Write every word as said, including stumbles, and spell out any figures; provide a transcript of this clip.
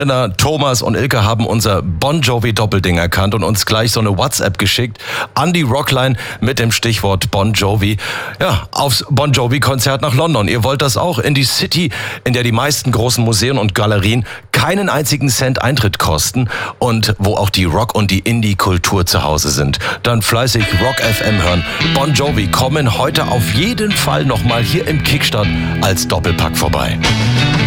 Thomas und Ilke haben unser Bon Jovi Doppelding erkannt und uns gleich so eine WhatsApp geschickt an die Rockline mit dem Stichwort Bon Jovi. Ja, aufs Bon Jovi Konzert nach London. Ihr wollt das auch? In die City, in der die meisten großen Museen und Galerien keinen einzigen Cent Eintritt kosten und wo auch die Rock- und die Indie-Kultur zu Hause sind. Dann fleißig Rock F M hören. Bon Jovi kommen heute auf jeden Fall nochmal hier im Kickstart als Doppelpack vorbei.